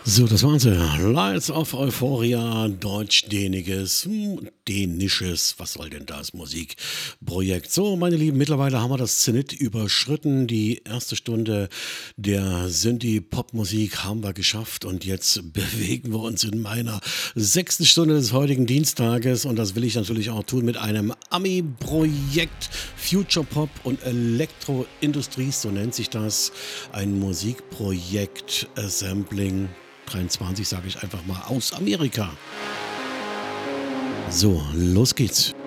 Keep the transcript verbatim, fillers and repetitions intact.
So, das waren sie. Lights of Euphoria, deutsch-däniges, hm, dänisches, was soll denn das, Musikprojekt. So, meine Lieben, mittlerweile haben wir das Zenit überschritten. Die erste Stunde der Synthie-Pop-Musik haben wir geschafft und jetzt bewegen wir uns in meiner sechsten Stunde des heutigen Dienstages und das will ich natürlich auch tun mit einem Ami-Projekt, Future Pop und Elektro Industries, so nennt sich das. Ein Musikprojekt, Sampling dreiundzwanzig, sage ich einfach mal, aus Amerika. So, los geht's.